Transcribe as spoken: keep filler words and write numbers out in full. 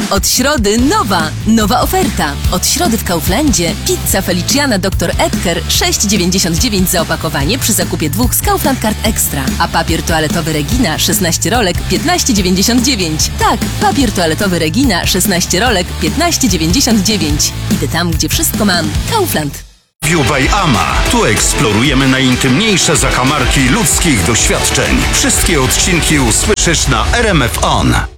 Od środy nowa, nowa oferta. Od środy w Kauflandzie pizza Feliciana doktor Edgar sześć dziewięćdziesiąt dziewięć za opakowanie przy zakupie dwóch z Kaufland Card Extra. A papier toaletowy Regina szesnaście rolek piętnaście dziewięćdziesiąt dziewięć. Tak, papier toaletowy Regina szesnaście rolek piętnaście dziewięćdziesiąt dziewięć. Idę tam, gdzie wszystko mam. Kaufland. View by Ama. Tu eksplorujemy najintymniejsze zakamarki ludzkich doświadczeń. Wszystkie odcinki usłyszysz na R M F On.